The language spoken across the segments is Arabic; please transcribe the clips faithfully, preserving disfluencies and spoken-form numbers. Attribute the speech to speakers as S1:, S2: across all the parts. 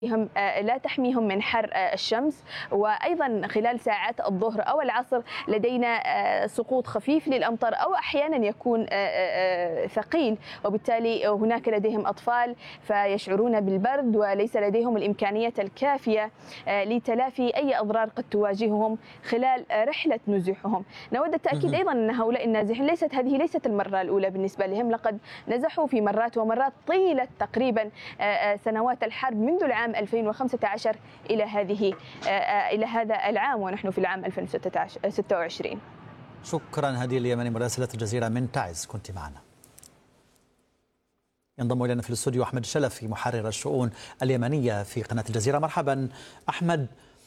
S1: هم لا تحميهم من حر الشمس، وأيضا خلال ساعات الظهر أو العصر لدينا سقوط خفيف للأمطار أو أحيانا يكون ثقيل، وبالتالي هناك لديهم أطفال فيشعرون بالبرد وليس لديهم الإمكانية الكافية لتلافي أي أضرار قد تواجههم خلال رحلة نزوحهم. نود التأكيد أيضا أن هؤلاء النازحين ليست هذه ليست المرة الأولى بالنسبة لهم، لقد نزحوا في مرات ومرات طيلة تقريبا سنوات الحرب منذ العام ألفين وخمسة عشر إلى هذه إلى هذا العام ونحن في العام ألفين وستة وعشرين.
S2: شكرا هدية اليمني مراسلة الجزيرة من تعز كنت معنا. ينضم إلينا في الاستوديو أحمد الشلفي محرر الشؤون اليمنية في قناة الجزيرة. مرحبا أحمد.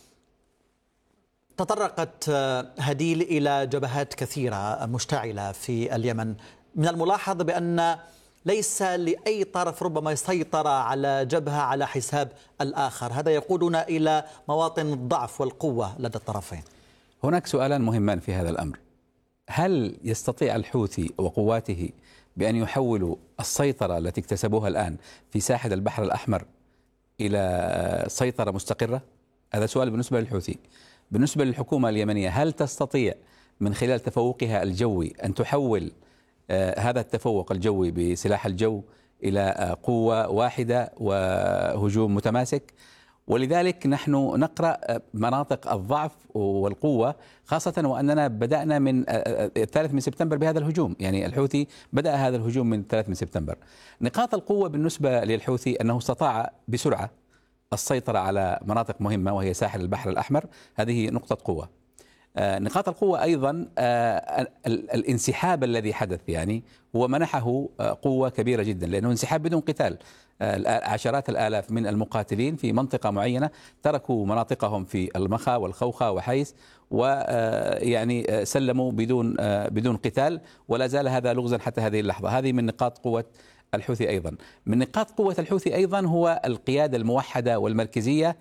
S2: تطرقت هديل إلى جبهات كثيرة مشتعلة في اليمن، من الملاحظ بأن ليس لأي طرف ربما يسيطر على جبهة على حساب الآخر، هذا يقودنا إلى مواطن الضعف والقوة لدى الطرفين.
S3: هناك سؤالان مهمان في هذا الأمر: هل يستطيع الحوثي وقواته بأن يحولوا السيطرة التي اكتسبوها الآن في ساحل البحر الأحمر إلى سيطرة مستقرة؟ هذا سؤال بالنسبة للحوثي. بالنسبة للحكومة اليمنية، هل تستطيع من خلال تفوقها الجوي أن تحول آه هذا التفوق الجوي بسلاح الجو إلى آه قوة واحدة وهجوم متماسك؟ ولذلك نحن نقرأ مناطق الضعف والقوة، خاصة وأننا بدأنا من الثالث من سبتمبر بهذا الهجوم، يعني الحوثي بدأ هذا الهجوم من الثالث من سبتمبر. نقاط القوة بالنسبة للحوثي أنه استطاع بسرعة السيطرة على مناطق مهمة وهي ساحل البحر الأحمر، هذه نقطة قوة. آه نقاط القوة أيضا آه الانسحاب الذي حدث، يعني هو منحه آه قوة كبيرة جدا، لأنه انسحاب بدون قتال. آه عشرات الآلاف من المقاتلين في منطقة معينة تركوا مناطقهم في المخا والخوخة وحيس، ويعني آه سلموا بدون آه بدون قتال، ولا زال هذا لغزا حتى هذه اللحظة. هذه من نقاط قوة الحوثي. أيضا من نقاط قوة الحوثي أيضا هو القيادة الموحدة والمركزية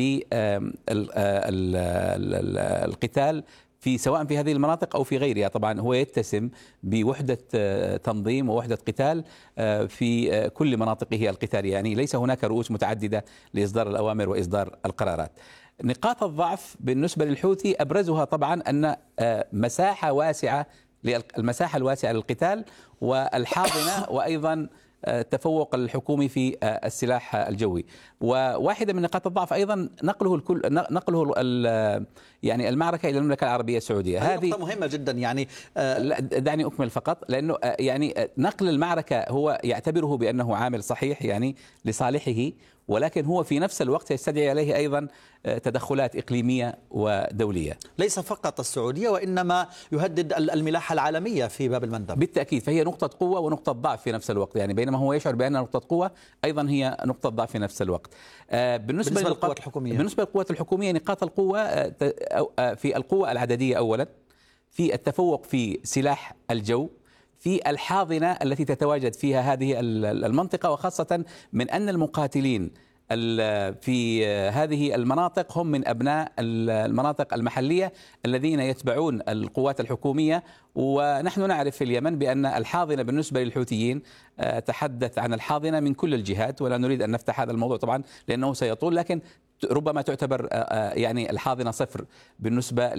S3: للقتال في سواء في هذه المناطق أو في غيرها. طبعا هو يتسم بوحدة تنظيم ووحدة قتال في كل مناطقه القتالية، يعني ليس هناك رؤوس متعددة لإصدار الأوامر وإصدار القرارات. نقاط الضعف بالنسبة للحوثي أبرزها طبعا أن مساحة واسعة المساحة الواسعة للقتال والحاضنة، وأيضا التفوق الحكومي في السلاح الجوي. وواحدة من نقاط الضعف أيضا نقله الكل نقله يعني المعركة إلى المملكة العربية السعودية.
S2: هذه نقطة مهمة جدا. يعني
S3: دعني أكمل فقط، لأنه يعني نقل المعركة هو يعتبره بأنه عامل صحيح يعني لصالحه، ولكن هو في نفس الوقت يستدعي عليه أيضا تدخلات إقليمية ودولية،
S2: ليس فقط السعودية وإنما يهدد الملاحة العالمية في باب المندب.
S3: بالتأكيد، فهي نقطة قوة ونقطة ضعف في نفس الوقت، يعني بينما هو يشعر بأنها نقطة قوة أيضا هي نقطة ضعف في نفس الوقت. بالنسبة,
S2: بالنسبة للقوات الحكومية
S3: بالنسبة للقوات الحكومية نقاط القوة في القوة العددية أولا، في التفوق في سلاح الجو، في الحاضنة التي تتواجد فيها هذه المنطقة، وخاصة من أن المقاتلين في هذه المناطق هم من أبناء المناطق المحلية الذين يتبعون القوات الحكومية. ونحن نعرف في اليمن بأن الحاضنة بالنسبة للحوثيين تحدث عن الحاضنة من كل الجهات، ولا نريد أن نفتح هذا الموضوع طبعا لأنه سيطول، لكن ربما تعتبر يعني الحاضنة صفر بالنسبة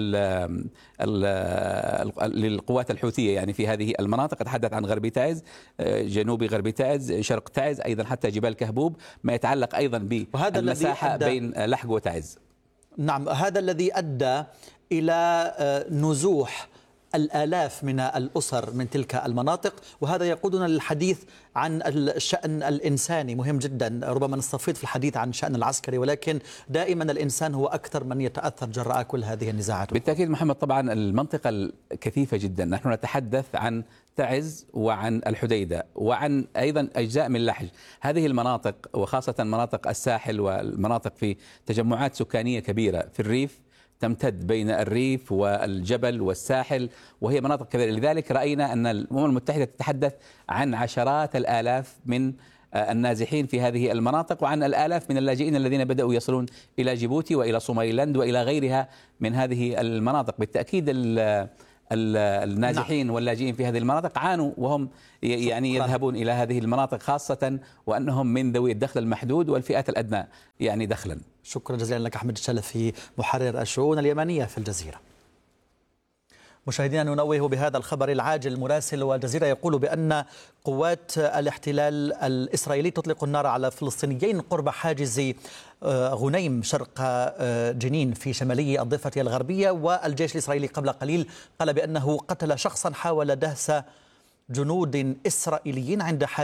S3: للقوات الحوثية يعني في هذه المناطق. أتحدث عن غربي تعز، جنوبي غربي تعز، شرق تعز، أيضا حتى جبال كهبوب، ما يتعلق أيضا بالمساحة بين لحج وتعز.
S2: نعم، هذا الذي أدى إلى نزوح الآلاف من الأسر من تلك المناطق، وهذا يقودنا للحديث عن الشأن الإنساني مهم جدا. ربما نستفيض في الحديث عن الشأن العسكري، ولكن دائما الإنسان هو أكثر من يتأثر جراء كل هذه النزاعات.
S3: بالتأكيد محمد، طبعا المنطقة الكثيفة جدا، نحن نتحدث عن تعز وعن الحديدة وعن أيضا أجزاء من لحج. هذه المناطق وخاصة مناطق الساحل والمناطق في تجمعات سكانية كبيرة في الريف، تمتد بين الريف والجبل والساحل، وهي مناطق كبيرة. لذلك رأينا أن الأمم المتحدة تتحدث عن عشرات الآلاف من النازحين في هذه المناطق، وعن الآلاف من اللاجئين الذين بدأوا يصلون إلى جيبوتي وإلى صوماليلاند وإلى غيرها من هذه المناطق. بالتأكيد النازحين
S2: نعم.
S3: واللاجئين في هذه المناطق عانوا وهم يعني
S2: شكراً.
S3: يذهبون إلى هذه المناطق، خاصة وأنهم من ذوي الدخل المحدود والفئات الأدنى يعني دخلا.
S2: شكرا جزيلا لك أحمد الشلفي، محرر الشؤون اليمنية في الجزيرة. مشاهدينا، ننوه بهذا الخبر العاجل. مراسل والجزيرة يقول بأن قوات الاحتلال الإسرائيلي تطلق النار على فلسطينيين قرب حاجز غنيم شرق جنين في شمالي الضفة الغربية. والجيش الإسرائيلي قبل قليل قال بأنه قتل شخصا حاول دهس جنود إسرائيليين عند حاجز